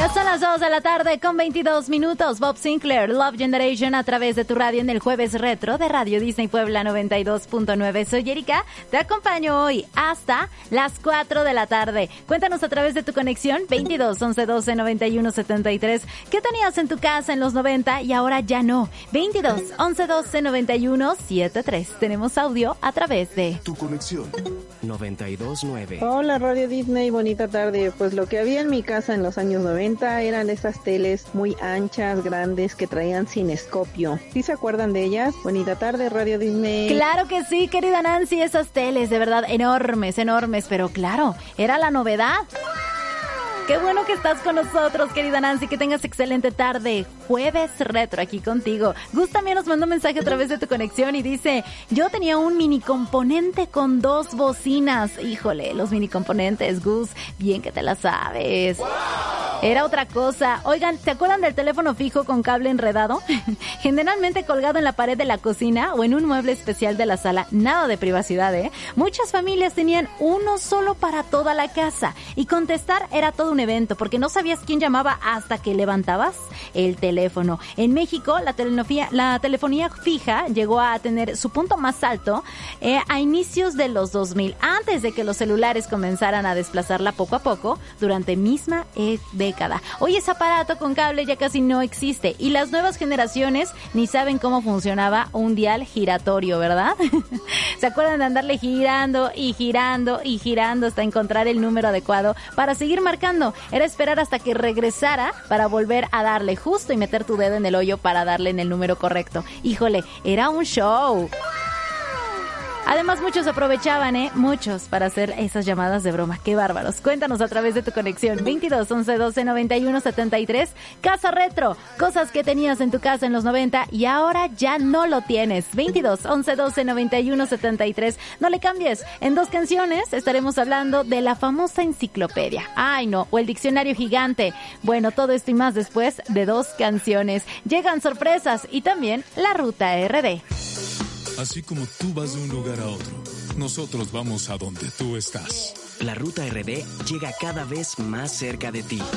Ya son las 2 de la tarde con 22 minutos. Bob Sinclair, Love Generation a través de tu radio en el Jueves Retro de Radio Disney Puebla 92.9. Soy Erika, te acompaño hoy hasta las 4 de la tarde. Cuéntanos a través de tu conexión 22 11 12 91 73. ¿Qué tenías en tu casa en los 90 y ahora ya no? 22 11 12 91 73. Tenemos audio a través de tu conexión 92.9. Hola Radio Disney, bonita tarde. Pues lo que había en mi casa en los años 90 eran esas teles muy anchas, grandes, que traían cinescopio. ¿Sí se acuerdan de ellas? Bonita tarde, Radio Disney. Claro que sí, querida Nancy, esas teles, de verdad, enormes, pero claro, era la novedad. Qué bueno que estás con nosotros, querida Nancy, que tengas excelente tarde. Jueves Retro aquí contigo. Gus también nos mandó un mensaje a través de tu conexión y dice, yo tenía un mini componente con 2 bocinas. Híjole, los mini componentes, Gus, bien que te la sabes. Era otra cosa. Oigan, ¿se acuerdan del teléfono fijo con cable enredado? Generalmente colgado en la pared de la cocina o en un mueble especial de la sala. Nada de privacidad, ¿eh? Muchas familias tenían uno solo para toda la casa y contestar era todo un evento porque no sabías quién llamaba hasta que levantabas el teléfono. En México, la telefonía fija llegó a tener su punto más alto a inicios de los 2000, antes de que los celulares comenzaran a desplazarla poco a poco durante misma década. Hoy ese aparato con cable ya casi no existe y las nuevas generaciones ni saben cómo funcionaba un dial giratorio, ¿verdad? ¿Se acuerdan de andarle girando y girando y girando hasta encontrar el número adecuado para seguir marcando? Era esperar hasta que regresara para volver a darle justo y meter tu dedo en el hoyo para darle en el número correcto. Híjole, era un show. Además, muchos aprovechaban, muchos, para hacer esas llamadas de broma. ¡Qué bárbaros! Cuéntanos a través de tu conexión 22 11 12 91 73. Casa Retro, cosas que tenías en tu casa en los 90 y ahora ya no lo tienes. 22 11 12 91 73. No le cambies. En 2 canciones estaremos hablando de la famosa enciclopedia. ¡Ay, no! O el diccionario gigante. Bueno, todo esto y más después de 2 canciones. Llegan sorpresas y también la Ruta RD. Así como tú vas de un lugar a otro, nosotros vamos a donde tú estás. La Ruta RD llega cada vez más cerca de ti.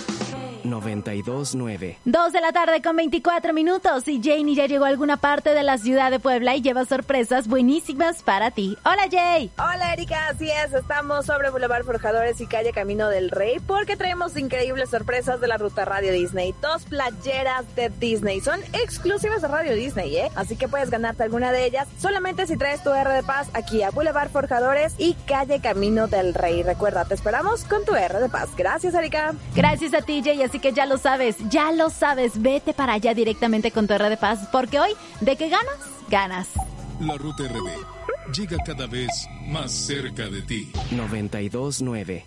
92.9. 2 de la tarde con 24 minutos y Janie ya llegó a alguna parte de la ciudad de Puebla y lleva sorpresas buenísimas para ti. ¡Hola, Jay! Hola, Erika, así es, estamos sobre Boulevard Forjadores y calle Camino del Rey porque traemos increíbles sorpresas de la Ruta Radio Disney. 2 playeras de Disney, son exclusivas de Radio Disney, así que puedes ganarte alguna de ellas solamente si traes tu R de Paz aquí a Boulevard Forjadores y calle Camino del Rey. Recuerda, te esperamos con tu R de Paz. Gracias, Erika. Gracias a ti, Jay. Así que ya lo sabes, vete para allá directamente con tu R de Paz, porque hoy, ¿de qué ganas? Ganas. La Ruta RD llega cada vez más cerca de ti. 92.9.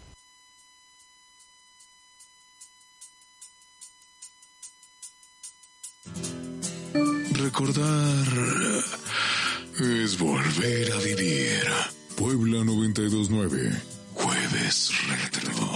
Recordar es volver a vivir. Puebla 92.9. Jueves Retro.